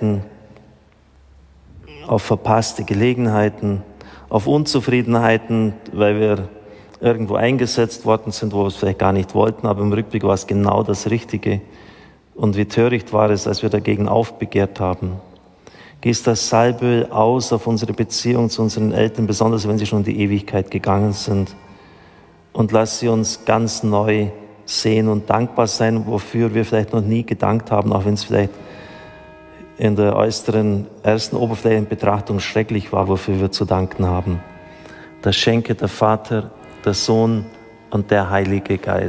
Krankheiten, auf verpasste Gelegenheiten, auf Unzufriedenheiten, weil wir irgendwo eingesetzt worden sind, wo wir es vielleicht gar nicht wollten, aber im Rückblick war es genau das Richtige. Und wie töricht war es, als wir dagegen aufbegehrt haben. Gieß das Salböl aus auf unsere Beziehung zu unseren Eltern, besonders wenn sie schon in die Ewigkeit gegangen sind. Und lass sie uns ganz neu sehen und dankbar sein, wofür wir vielleicht noch nie gedankt haben, auch wenn es vielleicht in der äußeren, ersten oberflächlichen Betrachtung schrecklich war, wofür wir zu danken haben. Das schenke der Vater, der Sohn und der Heilige Geist.